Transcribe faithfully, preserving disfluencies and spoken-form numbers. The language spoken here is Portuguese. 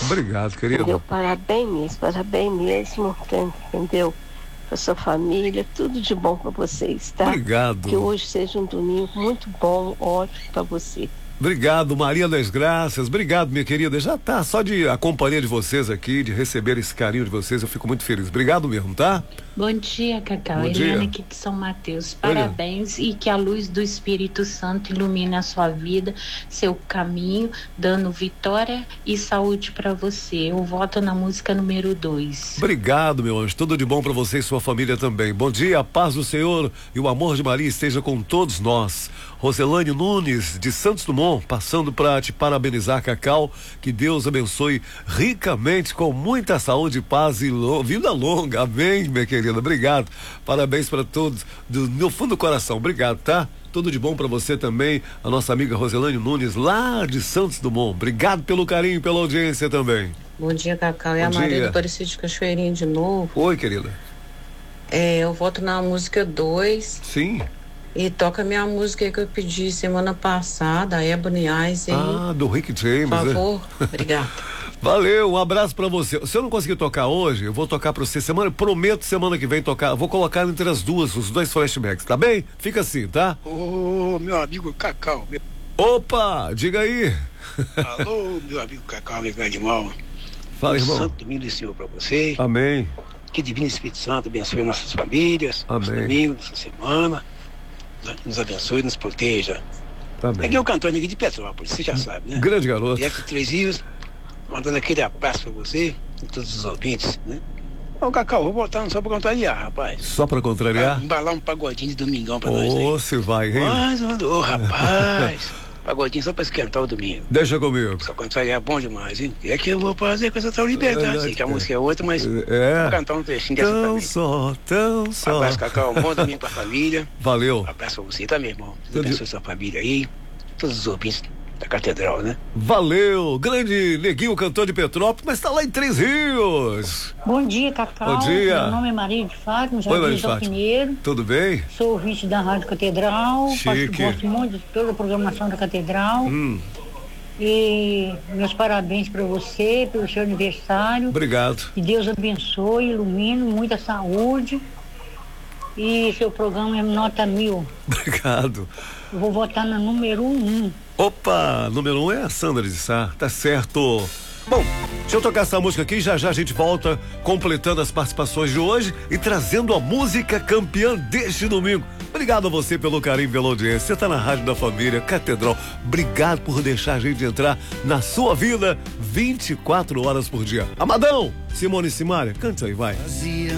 Obrigado, querido. Entendeu? Parabéns mesmo, parabéns mesmo, entendeu? Para sua família, tudo de bom para vocês, tá? Obrigado. Que hoje seja um domingo muito bom, ótimo para você. Obrigado, Maria das Graças. Obrigado, minha querida. Já tá, só de a companhia de vocês aqui, de receber esse carinho de vocês, eu fico muito feliz. Obrigado mesmo, tá? Bom dia, Cacau. Bom Helena dia. aqui de São Mateus. Parabéns e que a luz do Espírito Santo ilumine a sua vida, seu caminho, dando vitória e saúde para você. Eu voto na música número dois. Obrigado, meu anjo. Tudo de bom para você e sua família também. Bom dia, a paz do Senhor e o amor de Maria esteja com todos nós. Roselane Nunes, de Santos Dumont, passando para te parabenizar, Cacau. Que Deus abençoe ricamente, com muita saúde, paz e lo- vida longa. Amém, minha querida. Obrigado. Parabéns para todos, do meu fundo do coração. Obrigado, tá? Tudo de bom para você também, a nossa amiga Roselane Nunes, lá de Santos Dumont. Obrigado pelo carinho e pela audiência também. Bom dia, Cacau. É Bom a Maria dia. do Aparecido de Cachoeirinha de novo. Oi, querida. É, eu voto na música dois. Sim. E toca a minha música que eu pedi semana passada, a Ebony Eyes aí. Ah, do Rick James, Por né? favor. Obrigada. Valeu, um abraço pra você. Se eu não conseguir tocar hoje, eu vou tocar pra você semana, prometo semana que vem tocar, eu vou colocar entre as duas, os dois flashbacks, tá bem? Fica assim, tá? Ô, meu amigo Cacau. Meu... Opa, diga aí. Alô, meu amigo Cacau, meu grande irmão. Fala, um irmão. Santo domingo do Senhor pra você. Amém. Que Divino Espírito Santo abençoe nossas famílias, nosso Amém. domingo, nossa semana. Nos abençoe e nos proteja. Amém. Aqui é o cantor amigo de Petrópolis, você já sabe, né? Grande garoto. E aqui Três Rios, mandando aquele abraço pra você e todos os ouvintes, né? Ô, Cacau, vou botar só pra contrariar, rapaz. Só pra contrariar? Pra embalar um pagodinho de domingão pra nós aí. Ô, se vai, hein? Mas, ô, rapaz, pagodinho só pra esquentar o domingo. Deixa comigo. Só contrariar é bom demais, hein? E é que eu vou fazer com essa tal liberdade. Sei que a música é outra, mas É. vou cantar um trechinho dessa Tão também. só, tão só. Abraço, Cacau. Um bom domingo pra família. Valeu. Abraço pra você, tá, meu irmão? Deus Tudo- abençoe sua família aí. Todos os ouvintes da Catedral, né? Valeu. Grande Neguinho, cantor de Petrópolis, mas tá lá em Três Rios. Bom dia, Cacau. Bom dia. Meu nome é Maria de Fátima, Oi, Maria Jardim de São Fátima. Pinheiro. Tudo bem? Sou ouvinte da Rádio Catedral. Chique. Gosto muito de toda a programação da Catedral. Hum, E meus parabéns para você, pelo seu aniversário. obrigado. Que Deus abençoe, ilumine, muita saúde. E seu programa é nota mil. Obrigado. Eu vou votar na número um. Opa, número um é a Sandra de Sá, tá certo. Bom, deixa eu tocar essa música aqui, já já a gente volta completando as participações de hoje e trazendo a música campeã deste domingo. Obrigado a você pelo carinho, pela audiência. Você tá na Rádio da Família, Catedral. Obrigado por deixar a gente entrar na sua vida vinte e quatro horas por dia. Amadão, Simone e Simária, canta aí, vai.